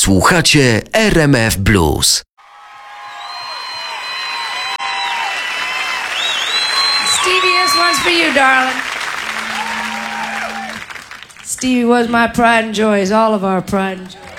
Słuchacie RMF Blues. Stevie, this one's for you, darling. Stevie was my pride and joy, is all of our pride and joy.